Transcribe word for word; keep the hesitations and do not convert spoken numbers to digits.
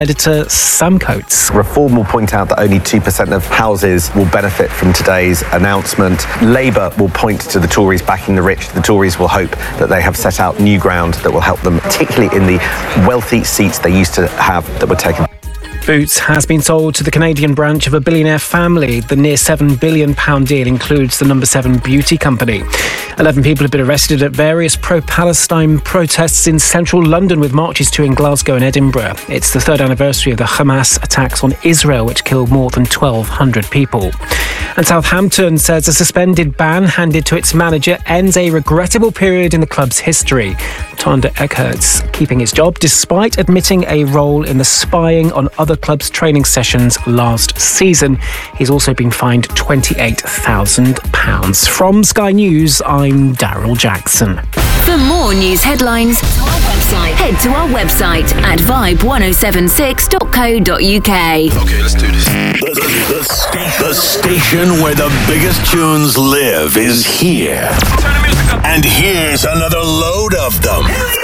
editor Sam Coates. Reform will point out that only two percent of houses will benefit from today's announcement. Labour will point to the Tories backing the rich. The Tories will hope that they have set out new ground that will help them, particularly in the wealthy seats they used to have that were taken. Boots has been sold to the Canadian branch of a billionaire family. The near seven billion pounds deal includes the number seven beauty company. Eleven people have been arrested at various pro-Palestine protests in central London, with marches too in Glasgow and Edinburgh. It's the third anniversary of the Hamas attacks on Israel, which killed more than twelve hundred people. And Southampton says a suspended ban handed to its manager ends a regrettable period in the club's history. Tonda Eckert's keeping his job despite admitting a role in the spying on other clubs' training sessions last season. He's also been fined twenty-eight thousand pounds. From Sky News, I'm Daryl Jackson. For more news headlines, head to our website at vibe one oh seven six dot co dot uk. Okay, let's do this. The, the, sta- the station where the biggest tunes live is here. And here's another load of them.